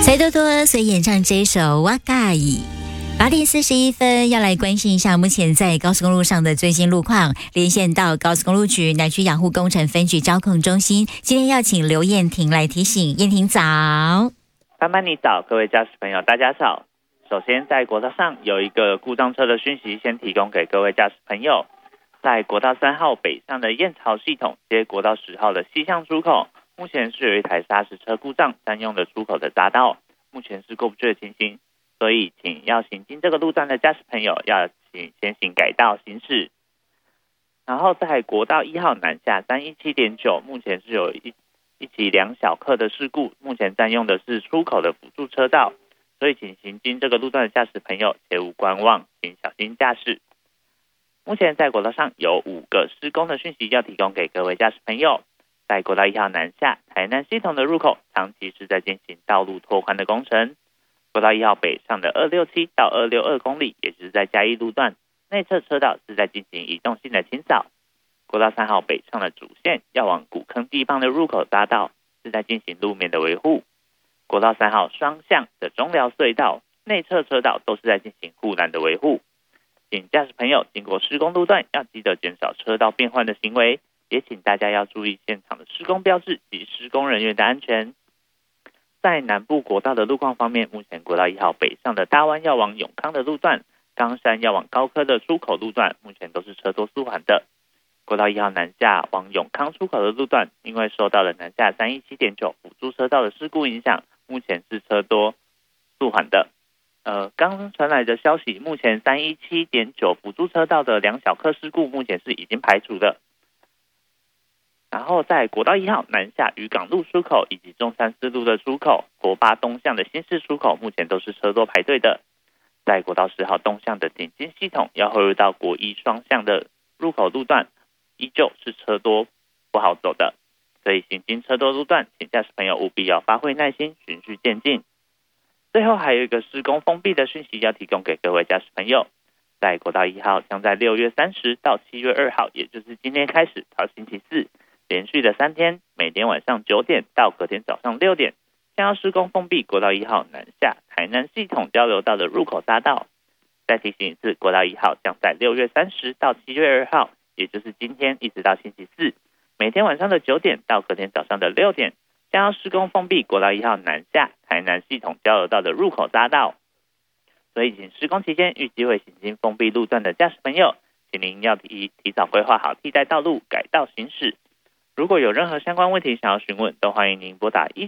蔡多多所演唱这一首《哇嘎伊》。8:41，要来关心一下目前在高速公路上的最新路况。连线到高速公路局南区养护工程分局交控中心，今天要请刘燕婷来提醒。燕婷早。 班班你早，各位驾驶朋友大家早。首先在国道上有一个故障车的讯息，先提供给各位驾驶朋友。在国道3号北上的燕巢系统接国道10号的西向出口，目前是有一台砂石车故障占用了出口的匝道，目前是过不去的情形，所以请要行经这个路段的驾驶朋友要先行改道行驶。然后在国道1号南下 317.9， 目前是有一起2小客的事故，目前占用的是出口的辅助车道，所以请行经这个路段的驾驶朋友切勿观望，请小心驾驶。目前在国道上有5个施工的讯息要提供给各位驾驶朋友。在国道1号南下台南系统的入口，长期是在进行道路拓宽的工程。国道1号北上的267到262公里，也就是在嘉义路段内侧车道是在进行移动性的清扫。国道3号北上的主线要往古坑地方的入口匝道是在进行路面的维护。国道3号双向的中寮隧道内侧车道都是在进行护栏的维护。请驾驶朋友经过施工路段要记得减少车道变换的行为，也请大家要注意现场的施工标志及施工人员的安全。在南部国道的路况方面，目前国道1号北上的大湾要往永康的路段，冈山要往高科的出口路段，目前都是车多速缓的。国道1号南下往永康出口的路段，因为受到了南下 317.9 辅助车道的事故影响，目前是车多速缓的。刚传来的消息，目前 317.9 辅助车道的2小客事故目前是已经排除的。然后在国道1号南下渔港路出口以及中山四路的出口，国八东向的新市出口目前都是车多排队的。在国道10号东向的点金系统要汇入到国一双向的入口路段，依旧是车多不好走的，所以行经车多路段，请驾驶朋友务必要发挥耐心，循序渐进。最后还有一个施工封闭的讯息要提供给各位驾驶朋友。在国道1号将在6月30到7月2号，也就是今天开始到星期四，连续的3天，每天晚上9点到隔天早上6点，将要施工封闭国道1号南下台南系统交流道的入口匝道。再提醒一次，国道1号将在6月30到7月2号，也就是今天一直到星期四，每天晚上的9点到隔天早上的6点，将要施工封闭国道1号南下台南系统交流道的入口匝道。所以请施工期间预计会行经封闭路段的驾驶朋友，请您要提早规划好替代道路，改道行驶。如果有任何相关问题想要询问，都欢迎您拨打